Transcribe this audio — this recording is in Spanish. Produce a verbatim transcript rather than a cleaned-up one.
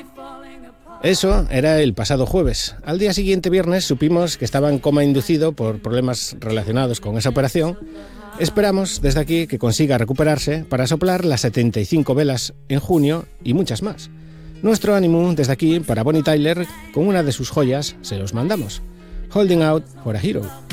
Eso era el pasado jueves. Al día siguiente, viernes, supimos que estaba en coma inducido por problemas relacionados con esa operación. Esperamos desde aquí que consiga recuperarse para soplar las setenta y cinco velas en junio y muchas más. Nuestro ánimo desde aquí para Bonnie Tyler, con una de sus joyas, se los mandamos. Holding Out for a Hero.